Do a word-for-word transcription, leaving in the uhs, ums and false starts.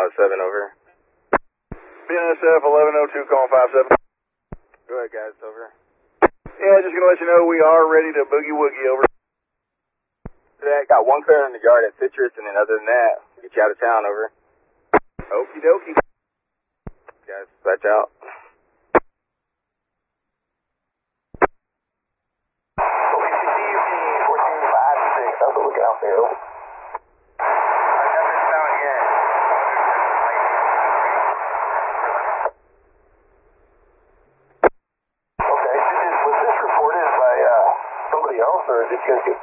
five seven, over. B N S F eleven oh two, calling five seven. Go ahead, guys, over. Yeah, just gonna let you know we are ready to boogie woogie, over. Yeah, got one clear in the yard at Citrus, and then other than that, get you out of town, over. Okie dokie. Guys, dispatch out. Or is it going to